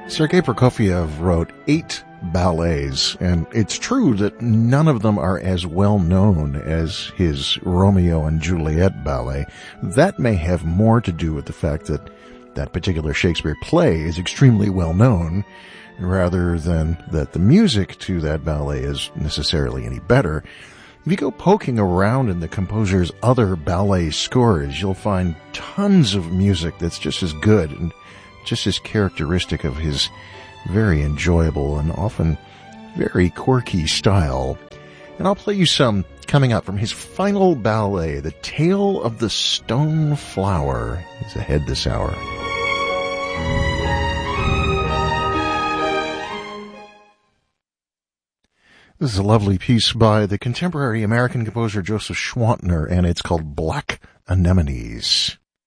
Sergei Prokofiev wrote 8 ballets, and it's true that none of them are as well known as his Romeo and Juliet ballet. That may have more to do with the fact that that particular Shakespeare play is extremely well known, rather than that the music to that ballet is necessarily any better. If you go poking around in the composer's other ballet scores, you'll find tons of music that's just as good and just as characteristic of his very enjoyable and often very quirky style. And I'll play you some coming up from his final ballet, The Tale of the Stone Flower. It's ahead this hour. This is a lovely piece by the contemporary American composer Joseph Schwantner, and it's called Black Anemones.